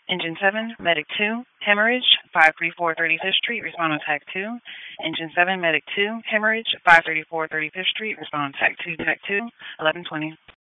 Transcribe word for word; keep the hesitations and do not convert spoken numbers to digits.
Engine seven, Medic two, hemorrhage, five thirty-four thirty-fifth Street, respond on TAC two. Engine seven, Medic two, hemorrhage, five thirty-four thirty-fifth Street, respond on TAC two, TAC two, eleven twenty.